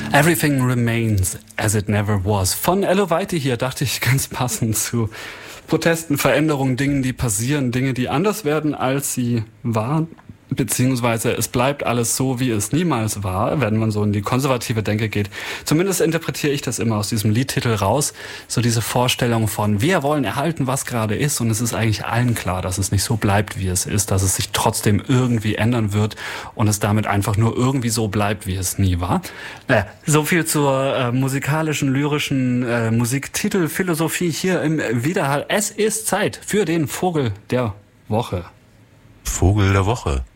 Everything Remains as It Never Was. Von Ello Weite hier, dachte ich, ganz passend zu Protesten, Veränderungen, Dingen, die passieren, Dinge, die anders werden, als sie waren. Beziehungsweise es bleibt alles so, wie es niemals war, wenn man so in die konservative Denke geht. Zumindest interpretiere ich das immer aus diesem Liedtitel raus. So diese Vorstellung von, wir wollen erhalten, was gerade ist. Und es ist eigentlich allen klar, dass es nicht so bleibt, wie es ist, dass es sich trotzdem irgendwie ändern wird und es damit einfach nur irgendwie so bleibt, wie es nie war. So viel zur musikalischen, lyrischen Musiktitelphilosophie hier im Widerhall. Es ist Zeit für den Vogel der Woche. Vogel der Woche.